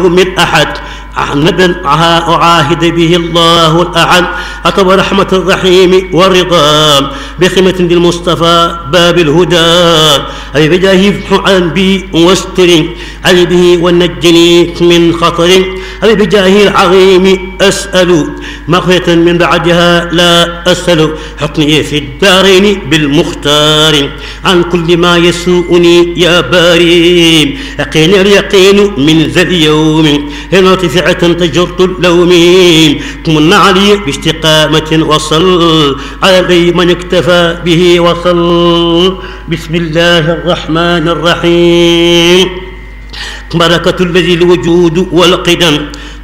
من أحد نبا أعاهد به الله الأحد أطب رحمة الرحيم والرضا بخمة للمصطفى باب الهدى أي بجاه عن بي واستر علي به ونجني من خطر أي بجاه العظيم أسأل مغفرة من بعدها لا أسأل حطني في الدارين بالمختار عن كل ما يسوءني يا باري يقين اليقين من ذا اليوم هنا ارتفعة تجرت اللوم كمن علي باستقامة وصل على من اكتفى به وصل. بسم الله الرحمن الرحيم. بركة الذي الوجود والقدم